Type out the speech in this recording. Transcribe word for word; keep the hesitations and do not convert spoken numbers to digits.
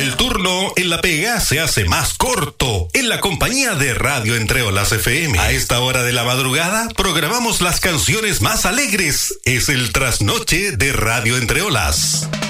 El turno en la pega se hace más corto en la compañía de Radio Entre Olas F M. A esta hora de la madrugada programamos las canciones más alegres. Es el trasnoche de Radio Entre Olas.